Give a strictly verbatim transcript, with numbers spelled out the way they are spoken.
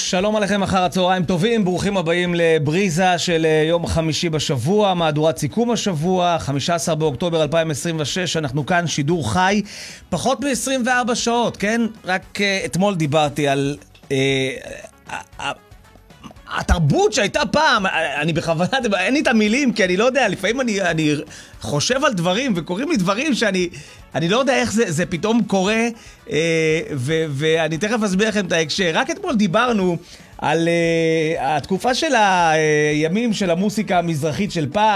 שלום עליכם, אחר הצהריים טובים, ברוכים הבאים לבריזה של יום חמישי בשבוע, מהדורת סיכום השבוע, חמישה עשר באוקטובר אלפיים עשרים ושש, אנחנו כאן שידור חי, פחות מ-עשרים וארבע שעות, כן? רק uh, אתמול דיברתי על uh, uh, uh, התרבות שהייתה פעם, אני בכוונה, אין לי את המילים, כי אני לא יודע, לפעמים אני, אני חושב על דברים, וקוראים לי דברים שאני אני לא יודע איך זה, זה פתאום קורה, אה, ו, ואני תכף אסביר לכם את ההקשר. רק אתמול דיברנו על אה, התקופה של הימים של המוסיקה המזרחית של פעם,